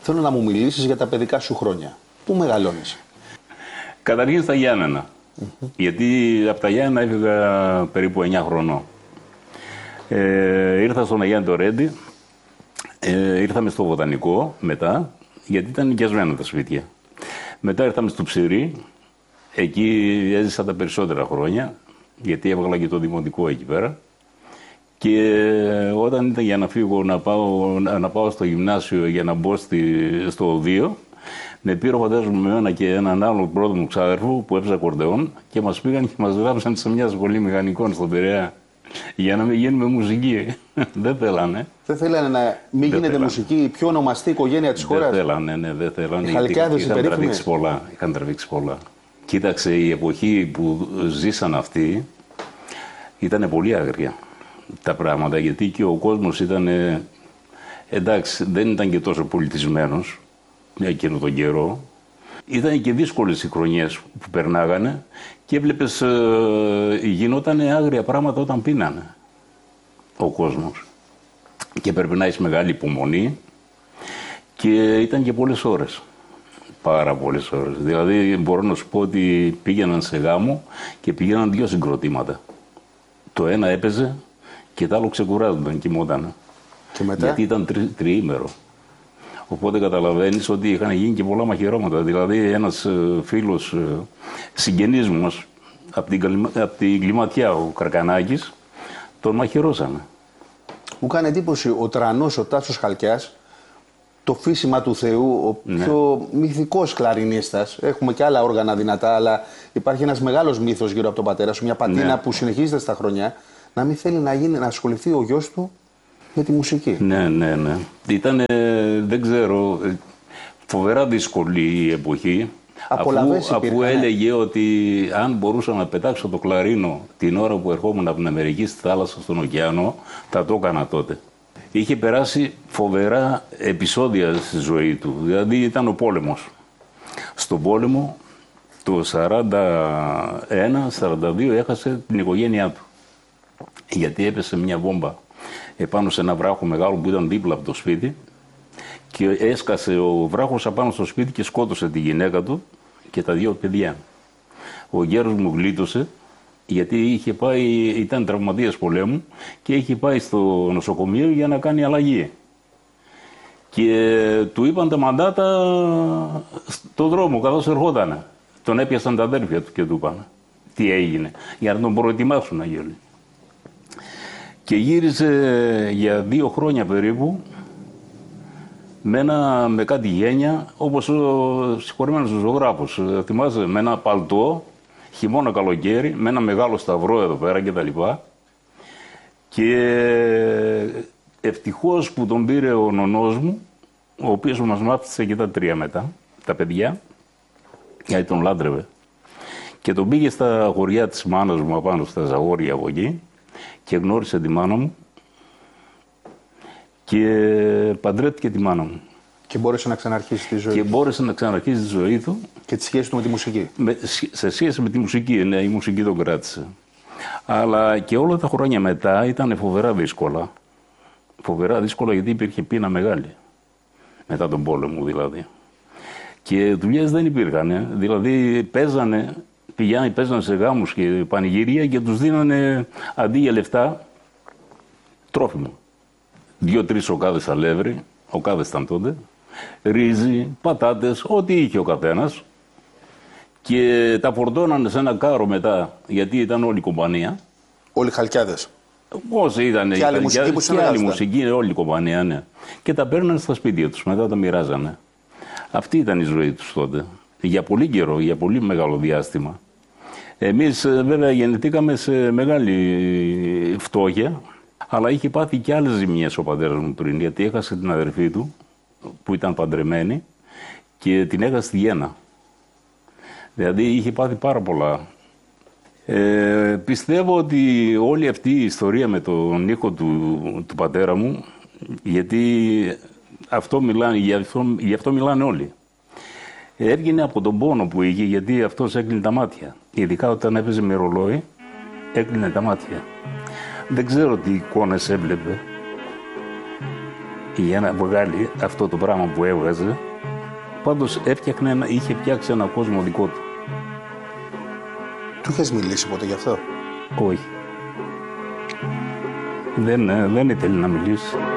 Θέλω να μου μιλήσεις για τα παιδικά σου χρόνια. Πού μεγαλώνεις? Καταρχήν στα Γιάννενα. Γιατί από τα Γιάννενα έφυγα περίπου 9 χρονών. Ήρθα στον Αγιάννη το Ρέντι, ήρθαμε στο Βοτανικό μετά, γιατί ήταν νοικιασμένα τα σπίτια. Μετά ήρθαμε στο Ψηρή, εκεί έζησα τα περισσότερα χρόνια, γιατί έβγαλα και το δημοτικό εκεί πέρα. Και όταν ήταν για να φύγω να πάω στο γυμνάσιο για να μπω στο οδείο, με πήρε ο πατέρας μου με μένα και έναν άλλο πρώτο μου ξάδερφο που έπαιζε ακορντεόν και μας πήγαν και μας γράψαν σε μια σχολή μηχανικών στον Πειραιά για να μην γίνουμε μουσική. Δεν θέλανε. Δεν θέλανε να μην γίνετε μουσική, η πιο ονομαστή οικογένεια της χώρας. Δεν θέλανε, ναι, δεν θέλανε. Οι Χαλκιάδες είχαν τραβήξει πολλά. Κοίταξε, η εποχή που ζήσαν αυτοί ήταν πολύ άγρια τα πράγματα, γιατί και ο κόσμος ήταν, εντάξει, δεν ήταν και τόσο πολιτισμένος για εκείνο τον καιρό. Ήταν και δύσκολες οι χρονιές που περνάγανε και έβλεπες γινόταν άγρια πράγματα όταν πίνανε ο κόσμος. Και πρέπει να έχεις μεγάλη υπομονή και ήταν και πολλές ώρες. Πάρα πολλές ώρες. Δηλαδή μπορώ να σου πω ότι πήγαιναν σε γάμο και πήγαιναν 2 συγκροτήματα. Το ένα έπαιζε και το άλλο ξεκουράζονταν, κοιμότανε. Και μετά? Γιατί ήταν τριήμερο. Οπότε καταλαβαίνεις ότι είχαν γίνει και πολλά μαχαιρώματα. Δηλαδή ένας φίλος συγγενής μας από την Κλιματιά, ο Καρκανάκης, τον μαχαιρώσανε. Μου κάνει εντύπωση ο Τρανός, ο Τάσος Χαλκιάς, το φύσιμα του Θεού, ο πιο μυθικός κλαρινίστας. Έχουμε και άλλα όργανα δυνατά, αλλά υπάρχει ένας μεγάλος μύθος γύρω από τον πατέρα σου, μια πατίνα που συνεχίζεται στα χρόνια, να μην θέλει να ασχοληθεί ο γιος του με τη μουσική. Ναι. Ήταν, δεν ξέρω, φοβερά δύσκολη η εποχή. Αφού έλεγε ότι αν μπορούσα να πετάξω το κλαρίνο την ώρα που ερχόμουν από την Αμερική στη θάλασσα, στον ωκεανό, θα το έκανα τότε. Είχε περάσει φοβερά επεισόδια στη ζωή του. Δηλαδή ήταν ο πόλεμος. Στον πόλεμο το 41-42 έχασε την οικογένειά του. Γιατί έπεσε μια βόμβα επάνω σε ένα βράχο μεγάλο που ήταν δίπλα από το σπίτι και έσκασε ο βράχος απάνω στο σπίτι και σκότωσε τη γυναίκα του και τα 2 παιδιά. Ο γέρος μου γλίτωσε γιατί ήταν τραυματίας πολέμου και είχε πάει στο νοσοκομείο για να κάνει αλλαγή. Και του είπαν τα μαντάτα στον δρόμο καθώς ερχότανε. Τον έπιασαν τα αδέρφια του και του είπαν τι έγινε, για να τον προετοιμάσουν να γίνει. Και γύρισε για 2 χρόνια περίπου με κάτι γένια, όπως ο συγχωρημένος ζωγράφος. Θυμάσαι, με ένα παλτό, χειμώνα καλοκαίρι, με ένα μεγάλο σταυρό εδώ πέρα κτλ. Και ευτυχώς που τον πήρε ο νονός μου, ο οποίος μας μάθησε και τα 3 μετά, τα παιδιά, γιατί τον λάτρευε. Και τον πήγε στα χωριά της μάνας μου, απάνω στα Ζαγόρια από εκεί, και γνώρισε τη μάνα μου και παντρεύτηκε τη μάνα μου. Και μπόρεσε να ξαναρχίσει τη ζωή του. Και μπόρεσε να ξαναρχίσει τη ζωή του. Και τη σχέση του με τη μουσική. Σε σχέση με τη μουσική, ναι, η μουσική τον κράτησε. Αλλά και όλα τα χρόνια μετά ήταν φοβερά δύσκολα. Φοβερά δύσκολα γιατί υπήρχε πείνα μεγάλη. Μετά τον πόλεμο δηλαδή. Και δουλειές δεν υπήρχαν. Δηλαδή παίζανε σε γάμους και πανηγύρια και τους δίνανε αντί για λεφτά τρόφιμο. 2-3 οκάδες αλεύρι, οκάδες ήταν τότε, ρύζι, πατάτες, ό,τι είχε ο καθένας. Και τα φορτώνανε σε ένα κάρο μετά, γιατί ήταν όλη η κομπανία. Όλοι οι Χαλκιάδες. Όσοι ήταν. Και άλλη μουσική που και άλλη μουσική, όλη η κομπανία, ναι. Και τα παίρνανε στα σπίτια τους, μετά τα μοιράζανε. Αυτή ήταν η ζωή τους τότε. Για πολύ καιρό, για πολύ μεγάλο διάστημα. Εμείς βέβαια γεννηθήκαμε σε μεγάλη φτώχεια, αλλά είχε πάθει και άλλες ζημιές ο πατέρας μου πριν, γιατί έχασε την αδερφή του, που ήταν παντρεμένη, και την έχασε στη γέννα. Δηλαδή είχε πάθει πάρα πολλά. Πιστεύω ότι όλη αυτή η ιστορία με τον ήχο του πατέρα μου, γιατί γι' αυτό μιλάνε όλοι. Έβγαινε από τον πόνο που είχε, γιατί αυτός έκλεινε τα μάτια. Ειδικά όταν έπαιζε με ρολόι, έκλεινε τα μάτια. Δεν ξέρω τι εικόνες έβλεπε. για να βγάλει αυτό το πράγμα που έβγαζε. Πάντως είχε φτιάξει ένα κόσμο δικό του. Του είχες μιλήσει ποτέ γι' αυτό? Όχι. Δεν ήθελε να μιλήσει.